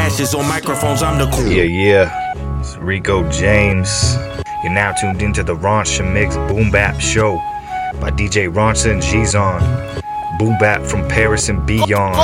ashes on microphones, I'm the cool. Yeah. It's Rico James. You're now tuned into the Ronson Mix Boom Bap Show by DJ Ronson Gizon. Boom Bap from Paris and beyond.